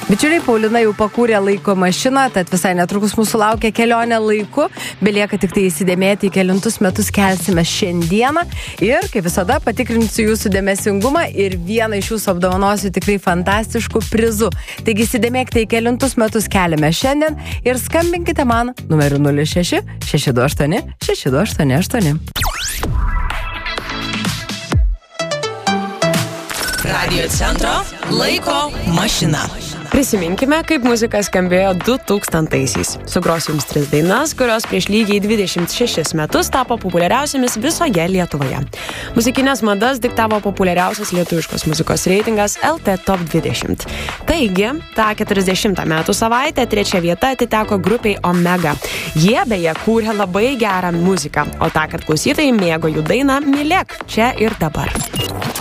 Bičiuliai, Paulina jau pakūrė laiko mašiną, tad visai netrukus mūsų laukia kelionė laiku. Belieka tik tai įsidėmėti, į kelintus metus kelsime šiandieną. Ir, kaip visada, patikrinsiu jūsų dėmesingumą ir vieną iš jūsų apdovanosiu tikrai fantastiškų prizų. Taigi įsidėmėkite, į kelintus metus keliame šiandien ir skambinkite man numeriu 06 628 6288. Radio centro laiko mašina. Prisiminkime, kaip muzika skambėjo 2000-aisiais. Sugrosiu jums 3 dainas, kurios prieš lygiai 26 metus tapo populiariausiamis visoje Lietuvoje. Muzikinės madas diktavo populiariausias lietuviškos muzikos reitingas LT Top 20. Taigi, tą 40 metų savaitę 3 vieta atiteko grupiai Omega. Jie beje kūrė labai gerą muziką, o tą, kad klausytojai mėgo jų dainą Mylėk čia ir dabar.